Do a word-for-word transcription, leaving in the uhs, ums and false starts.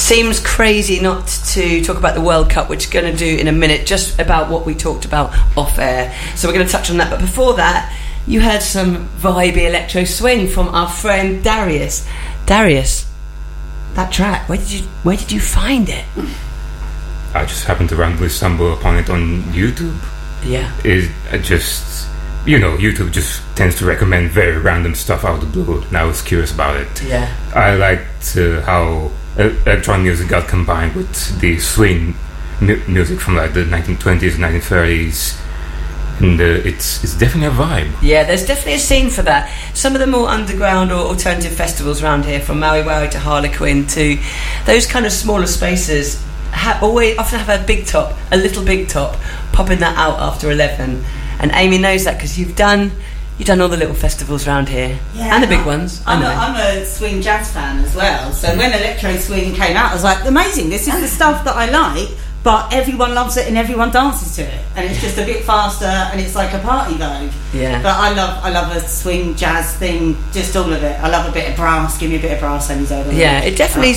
seems crazy not to talk about the World Cup, which we're going to do in a minute, just about what we talked about off air. So we're going to touch on that. But before that, you heard some vibey electro swing from our friend Darius. Darius, that track, where did you where did you find it? I just happened to randomly stumble upon it on YouTube. Yeah. It I just, you know, YouTube just tends to recommend very random stuff out of the blue, and I was curious about it. Yeah. I liked uh, how electronic music got combined with the swing mu- music from like the nineteen twenties and nineteen thirties. And uh, it's it's definitely a vibe. Yeah, there's definitely a scene for that. Some of the more underground or alternative festivals around here, from Maui Wowie to Harlequin to those kind of smaller spaces, ha- always often have a big top, a little big top, popping that out after eleven. And Amy knows that because you've done you've done all the little festivals around here, yeah, and the big ones. I'm, I know. A, I'm a swing jazz fan as well. So mm. when electro swing came out, I was like, amazing! This is the stuff that I like. But everyone loves it and everyone dances to it, and it's just a bit faster and it's like a party vibe. Yeah. But I love, I love a swing jazz thing, just all of it. I love a bit of brass. Give me a bit of brass any day. Yeah, it definitely.